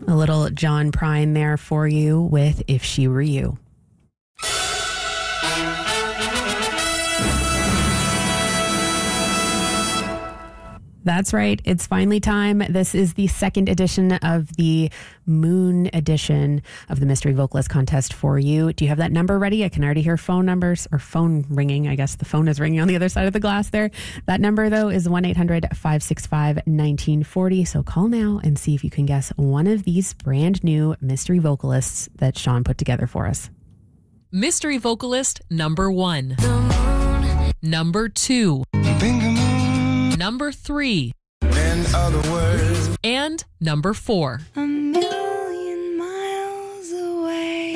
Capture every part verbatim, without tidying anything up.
A little John Prine there for you with If She Were You. That's right. It's finally time. This is the second edition of the Moon edition of the Mystery Vocalist Contest for you. Do you have that number ready? I can already hear phone numbers or phone ringing. I guess the phone is ringing on the other side of the glass there. That number, though, is one eight hundred five six five one nine four zero. So call now and see if you can guess one of these brand new mystery vocalists that Sean put together for us. Mystery vocalist number one. Number two. Number three. In other words. And number four. A million miles away.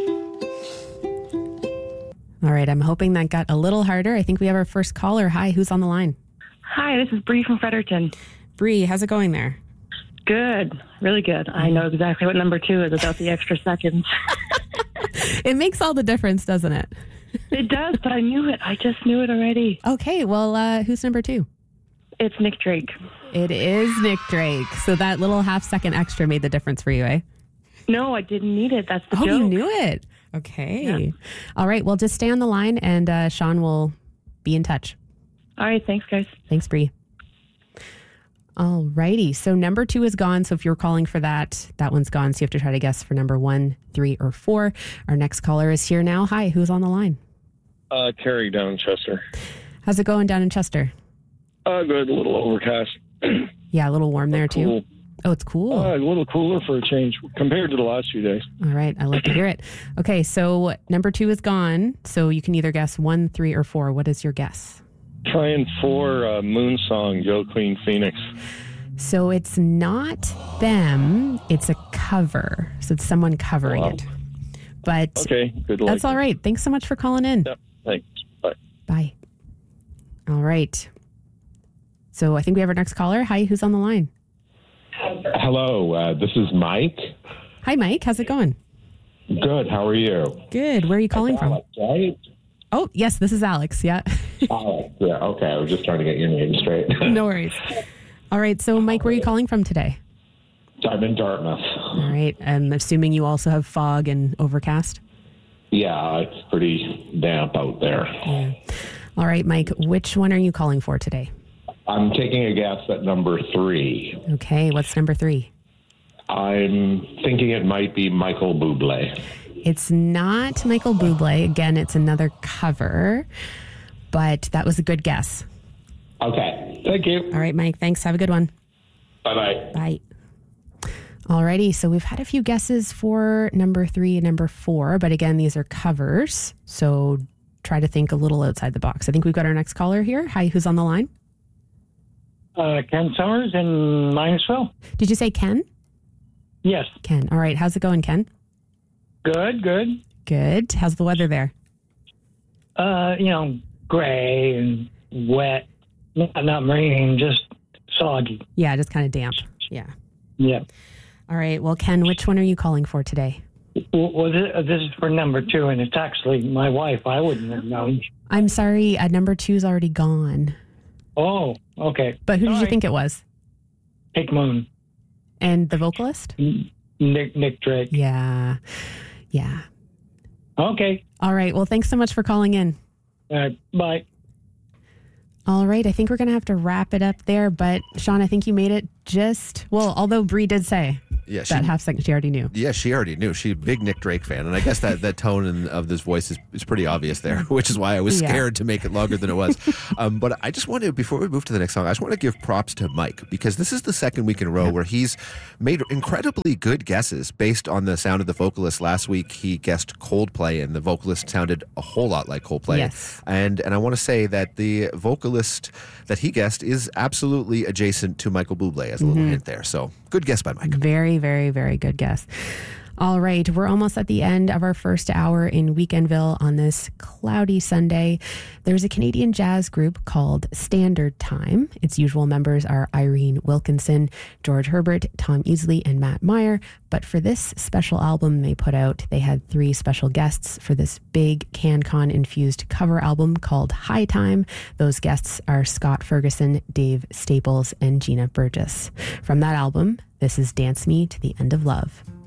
All right, I'm hoping that got a little harder. I think we have our first caller. Hi, who's on the line? Hi, this is Bree from Fredericton. Bree, how's it going there? Good, really good. I know exactly what number two is without the extra seconds. It makes all the difference, doesn't it? It does, but I knew it. I just knew it already. Okay, well, uh, who's number two? It's Nick Drake. It is Nick Drake. So that little half second extra made the difference for you, eh? No, I didn't need it. That's the oh, joke. you knew it. Okay. Yeah. All right. Well, just stay on the line and uh, Sean will be in touch. All right. Thanks, guys. Thanks, Bree. All righty. So number two is gone. So if you're calling for that, that one's gone. So you have to try to guess for number one, three, or four. Our next caller is here now. Hi. Who's on the line? Uh, Terry down in Chester. How's it going down in Chester? Uh, good. A little overcast. Yeah, a little warm there too. Cool. Oh, it's cool. Uh, a little cooler for a change compared to the last few days. All right. I love to hear it. Okay. So number two is gone. So you can either guess one, three, or four. What is your guess? Trying for uh, Moon Song, Joe Queen Phoenix. So it's not them. It's a cover. So it's someone covering Wow. it. But okay, good luck. That's all right. Thanks so much for calling in. Yep. Thanks. Bye. Bye. All right. So I think we have our next caller. Hi, who's on the line? Hello, uh, this is Mike. Hi, Mike. How's it going? Good. How are you? Good. Where are you calling It's from? Alex, right? Oh, yes, this is Alex. Yeah. Alex. Yeah. Okay. I was just trying to get your name straight. No worries. All right. So, Mike, where are you calling from today? I'm in Dartmouth. All right. I'm assuming you also have fog and overcast. Yeah, it's pretty damp out there. Yeah. All right, Mike. Which one are you calling for today? I'm taking a guess at number three. Okay. What's number three? I'm thinking it might be Michael Bublé. It's not Michael Bublé. Again, it's another cover, but that was a good guess. Okay. Thank you. All right, Mike. Thanks. Have a good one. Bye-bye. Bye. Alrighty, so we've had a few guesses for number three and number four, but again, these are covers, so try to think a little outside the box. I think we've got our next caller here. Hi, who's on the line? Uh, Ken Summers in Minesville. Did you say Ken? Yes. Ken. All right, how's it going, Ken? Good, good. Good. How's the weather there? Uh, you know, gray and wet. Not, not raining, just soggy. Yeah, just kind of damp. Yeah. Yeah. All right, well, Ken, which one are you calling for today? Well, well this, this is for number two, and it's actually my wife. I wouldn't have known. I'm sorry, uh, number two's already gone. Oh, okay. But who did Sorry. you think it was? Pink Moon. And the vocalist? Nick Nick Drake. Yeah. Yeah. Okay. All right, well, thanks so much for calling in. All right, bye. All right, I think we're going to have to wrap it up there, but Sean, I think you made it just, well, although Bree did say Yeah, she, that half second she already knew. yeah, she already knew. She's a big Nick Drake fan, and I guess that, that tone in, of this voice is, is pretty obvious there, which is why I was Yeah. scared to make it longer than it was. um, but I just want to, before we move to the next song, I just want to give props to Mike, because this is the second week in a row yeah. where he's made incredibly good guesses based on the sound of the vocalist. Last week, he guessed Coldplay, and the vocalist sounded a whole lot like Coldplay. Yes. And, and I want to say that the vocalist that he guessed is absolutely adjacent to Michael Bublé, as a little Mm-hmm. hint there. So good guess by Mike. Very, very, very good guess. All right, we're almost at the end of our first hour in Weekendville on this cloudy Sunday. There's a Canadian jazz group called Standard Time. Its usual members are Irene Wilkinson, George Herbert, Tom Easley, and Matt Meyer. But for this special album they put out, they had three special guests for this big CanCon-infused cover album called High Time. Those guests are Scott Ferguson, Dave Staples, and Gina Burgess. From that album, this is Dance Me to the End of Love.